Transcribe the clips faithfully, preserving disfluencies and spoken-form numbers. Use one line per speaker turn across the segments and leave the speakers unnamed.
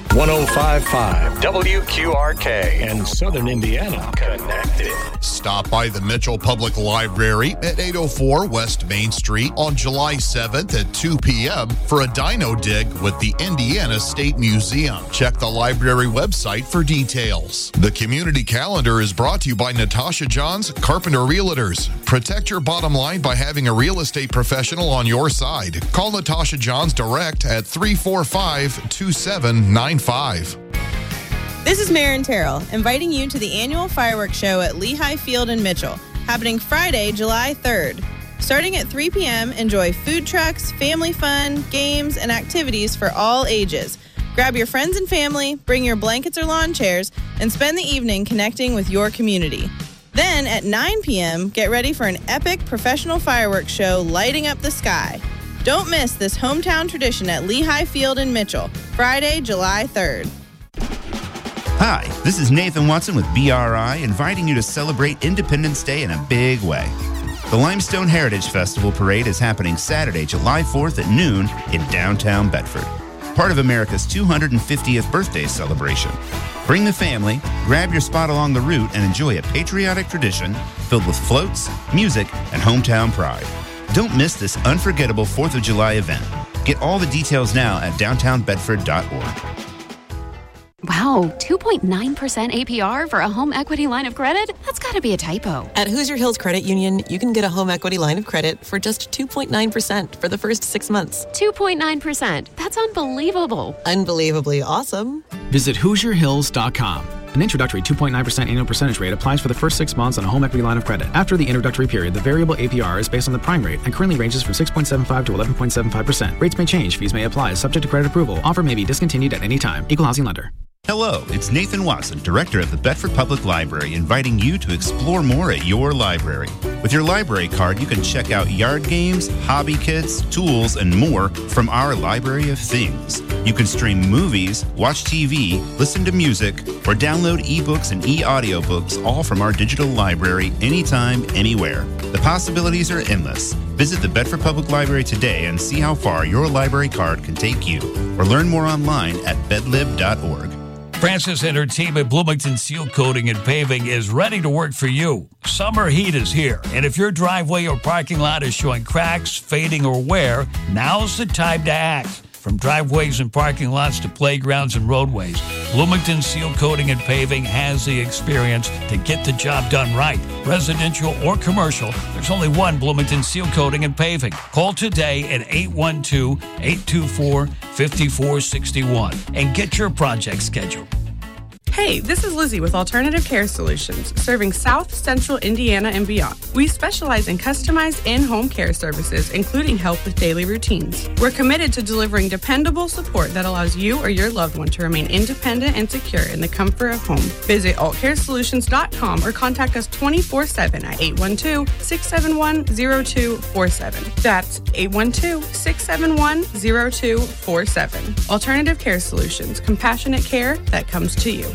one oh five point five W Q R K and Southern Indiana connected.
Stop by the Mitchell Public Library at eight oh four West Main Street on July seventh at two p.m. for a dino dig with the Indiana State Museum. Check the library website for details. The community calendar is brought to you by Natasha Johns Carpenter Realtors. Protect your bottom line by having a real estate professional on your side. Call Natasha Johns direct at three four five, two seven nine five.
This is Marin Terrell, inviting you to the annual fireworks show at Lehigh Field in Mitchell, happening Friday, July third. Starting at three p.m., enjoy food trucks, family fun, games, and activities for all ages. Grab your friends and family, bring your blankets or lawn chairs, and spend the evening connecting with your community. Then, at nine p.m., get ready for an epic professional fireworks show lighting up the sky. Don't miss this hometown tradition at Lehigh Field in Mitchell, Friday, July third.
Hi, this is Nathan Watson with B R I, inviting you to celebrate Independence Day in a big way. The Limestone Heritage Festival Parade is happening Saturday, July fourth at noon in downtown Bedford, part of America's two hundred fiftieth birthday celebration. Bring the family, grab your spot along the route, and enjoy a patriotic tradition filled with floats, music, and hometown pride. Don't miss this unforgettable fourth of July event. Get all the details now at downtown bedford dot org.
Wow, two point nine percent A P R for a home equity line of credit? That's got to be a typo.
At Hoosier Hills Credit Union, you can get a home equity line of credit for just two point nine percent for the first six months.
two point nine percent. That's unbelievable.
Unbelievably awesome.
Visit hoosier hills dot com. An introductory two point nine percent annual percentage rate applies for the first six months on a home equity line of credit. After the introductory period, the variable A P R is based on the prime rate and currently ranges from six point seven five to eleven point seven five percent. Rates may change. Fees may apply. Subject to credit approval. Offer may be discontinued at any time. Equal housing lender.
Hello, it's Nathan Watson, Director of the Bedford Public Library, inviting you to explore more at your library. With your library card, you can check out yard games, hobby kits, tools, and more from our Library of Things. You can stream movies, watch T V, listen to music, or download ebooks and e-audiobooks, all from our digital library anytime, anywhere. The possibilities are endless. Visit the Bedford Public Library today and see how far your library card can take you, or learn more online at bedlib dot org.
Francis and her team at Bloomington Seal Coating and Paving is ready to work for you. Summer heat is here, and if your driveway or parking lot is showing cracks, fading, or wear, now's the time to act. From driveways and parking lots to playgrounds and roadways, Bloomington Seal Coating and Paving has the experience to get the job done right. Residential or commercial, there's only one Bloomington Seal Coating and Paving. Call today at eight one two, eight two four, five four six one and get your project scheduled.
Hey, this is Lizzie with Alternative Care Solutions, serving South Central Indiana and beyond. We specialize in customized in-home care services, including help with daily routines. We're committed to delivering dependable support that allows you or your loved one to remain independent and secure in the comfort of home. Visit alt care solutions dot com or contact us twenty-four seven at eight one two, six seven one, zero two four seven. That's eight one two, six seven one, zero two four seven. Alternative Care Solutions, compassionate care that comes to you.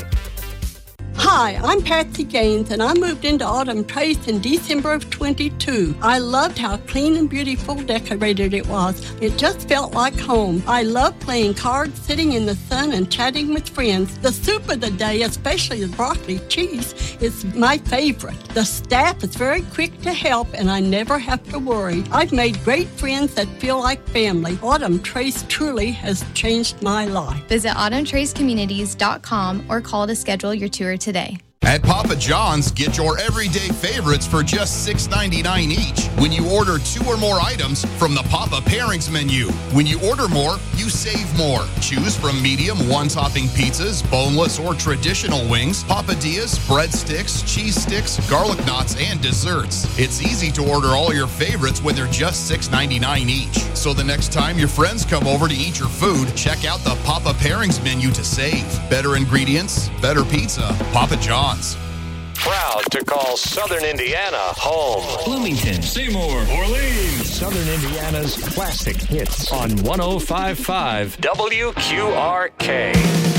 Hi, I'm Patsy Gaines, and I moved into Autumn Trace in December of twenty-two. I loved how clean and beautiful decorated it was. It just felt like home. I love playing cards, sitting in the sun, and chatting with friends. The soup of the day, especially the broccoli cheese, is my favorite. The staff is very quick to help, and I never have to worry. I've made great friends that feel like family. Autumn Trace truly has changed my life.
Visit autumn trace communities dot com or call to schedule your tour today.
At Papa John's, get your everyday favorites for just six ninety-nine each when you order two or more items from the Papa Pairings menu. When you order more, you save more. Choose from medium one-topping pizzas, boneless or traditional wings, papadillas, breadsticks, cheese sticks, garlic knots, and desserts. It's easy to order all your favorites when they're just six ninety-nine each. So the next time your friends come over to eat your food, check out the Papa Pairings menu to save. Better ingredients, better pizza. Papa John's.
Proud to call Southern Indiana home.
Bloomington, Seymour, Orleans.
Southern Indiana's classic hits on one oh five point five W Q R K.